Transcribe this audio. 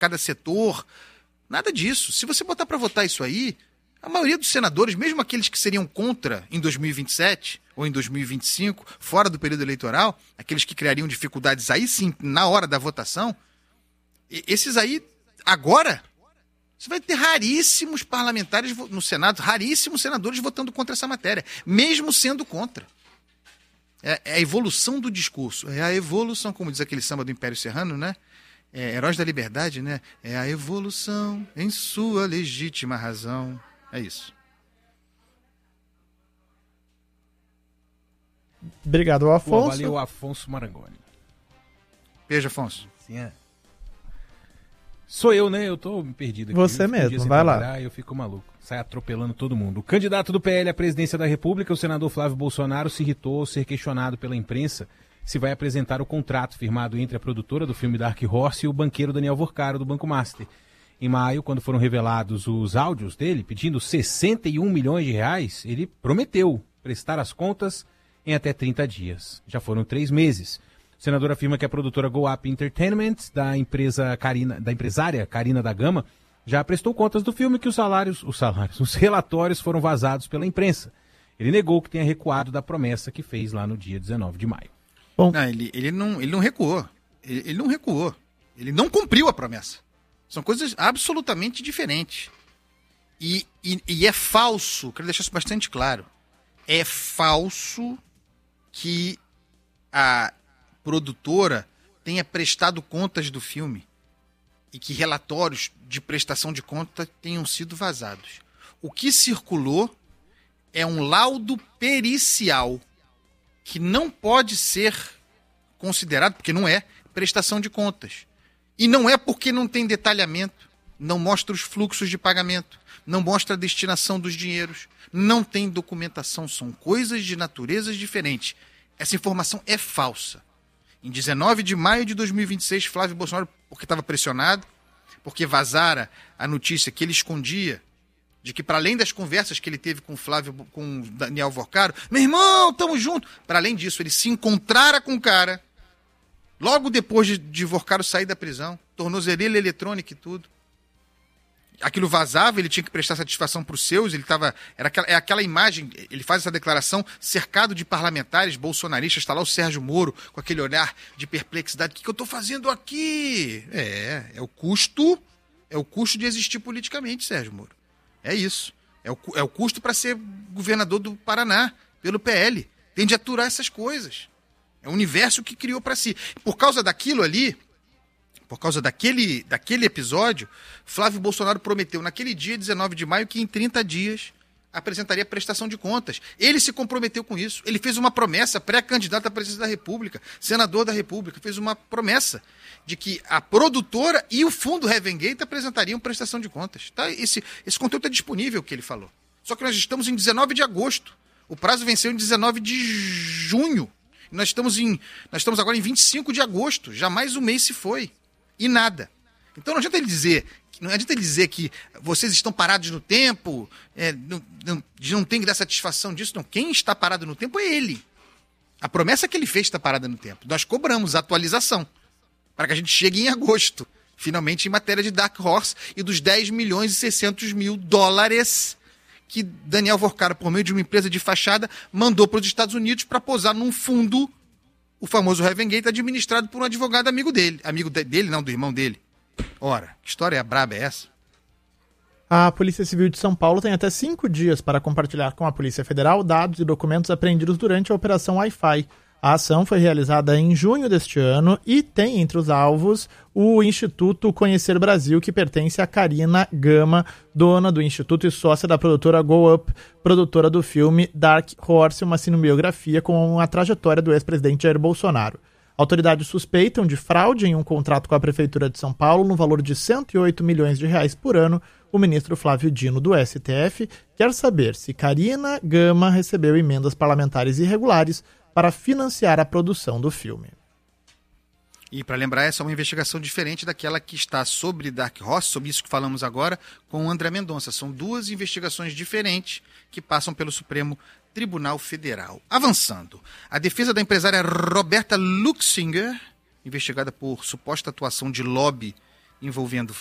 cada setor. Nada disso. Se você botar para votar isso aí, a maioria dos senadores, mesmo aqueles que seriam contra em 2027 ou em 2025, fora do período eleitoral, aqueles que criariam dificuldades aí sim, na hora da votação, esses aí, agora, você vai ter raríssimos parlamentares no Senado, raríssimos senadores votando contra essa matéria, mesmo sendo contra. É a evolução do discurso, é a evolução, como diz aquele samba do Império Serrano, né? Heróis da Liberdade, né? É a evolução em sua legítima razão. É isso. Obrigado, Afonso. Valeu, Afonso Marangoni. Beijo, Afonso. Sim, é. Sou eu, né? Eu tô perdido aqui. Você mesmo, vai lá. Eu fico maluco. Sai atropelando todo mundo. O candidato do PL à presidência da República, o senador Flávio Bolsonaro, se irritou ao ser questionado pela imprensa se vai apresentar o contrato firmado entre a produtora do filme Dark Horse e o banqueiro Daniel Vorcaro, do Banco Master. Em maio, quando foram revelados os áudios dele, pedindo 61 milhões de reais, ele prometeu prestar as contas em até 30 dias. Já foram 3 meses. O senador afirma que a produtora Go Up Entertainment, da empresária Karina da Gama, já prestou contas do filme que os relatórios foram vazados pela imprensa. Ele negou que tenha recuado da promessa que fez lá no dia 19 de maio. Bom, não, ele não recuou. Ele não recuou. Ele não cumpriu a promessa. São coisas absolutamente diferentes. E é falso, quero deixar isso bastante claro, é falso que a produtora tenha prestado contas do filme e que relatórios de prestação de conta tenham sido vazados. O que circulou é um laudo pericial que não pode ser considerado, porque não é, prestação de contas. E não é porque não tem detalhamento, não mostra os fluxos de pagamento, não mostra a destinação dos dinheiros, não tem documentação, são coisas de naturezas diferentes. Essa informação é falsa. Em 19 de maio de 2026, Flávio Bolsonaro, porque estava pressionado, porque vazara a notícia que ele escondia, de que para além das conversas que ele teve com o Daniel Vorcaro, meu irmão, tamo junto, para além disso, ele se encontrara com o cara, logo depois de Vorcaro sair da prisão, tornozeleira eletrônica e tudo. Aquilo vazava, ele tinha que prestar satisfação para os seus, aquela imagem, ele faz essa declaração cercado de parlamentares bolsonaristas, está lá o Sérgio Moro com aquele olhar de perplexidade, o que eu estou fazendo aqui? É o custo de existir politicamente, Sérgio Moro. É isso. É o custo para ser governador do Paraná, pelo PL. Tem de aturar essas coisas. É o universo que criou para si. Por causa daquilo ali, por causa daquele episódio, Flávio Bolsonaro prometeu naquele dia, 19 de maio, que em 30 dias apresentaria prestação de contas. Ele se comprometeu com isso. Ele fez uma promessa, pré-candidato à presidência da República, senador da República, fez uma promessa de que a produtora e o fundo Heaven Gate apresentariam prestação de contas. Tá? Esse conteúdo é disponível, que ele falou. Só que nós estamos em 19 de agosto. O prazo venceu em 19 de junho. Nós estamos agora em 25 de agosto. Já mais um mês se foi. E nada. Então não adianta ele dizer que vocês estão parados no tempo, não tem que dar satisfação disso. Não, quem está parado no tempo é ele. A promessa que ele fez está parada no tempo. Nós cobramos a atualização para que a gente chegue em agosto, finalmente, em matéria de Dark Horse e dos 10 milhões e 600 mil dólares que Daniel Vorcaro, por meio de uma empresa de fachada, mandou para os Estados Unidos para posar num fundo, o famoso Heaven Gate, administrado por um advogado amigo dele. Amigo dele, não, do irmão dele. Ora, que história braba é essa? A Polícia Civil de São Paulo tem até 5 dias para compartilhar com a Polícia Federal dados e documentos apreendidos durante a Operação Wi-Fi. A ação foi realizada em junho deste ano e tem entre os alvos o Instituto Conhecer Brasil, que pertence a Karina Gama, dona do Instituto e sócia da produtora Go Up, produtora do filme Dark Horse, uma cinebiografia com a trajetória do ex-presidente Jair Bolsonaro. Autoridades suspeitam de fraude em um contrato com a Prefeitura de São Paulo no valor de 108 milhões de reais por ano. O ministro Flávio Dino, do STF, quer saber se Karina Gama recebeu emendas parlamentares irregulares para financiar a produção do filme. E para lembrar, essa é uma investigação diferente daquela que está sobre Dark Horse, sobre isso que falamos agora, com o André Mendonça. São 2 investigações diferentes que passam pelo Supremo Tribunal Federal. Avançando, a defesa da empresária Roberta Luxinger, investigada por suposta atuação de lobby envolvendo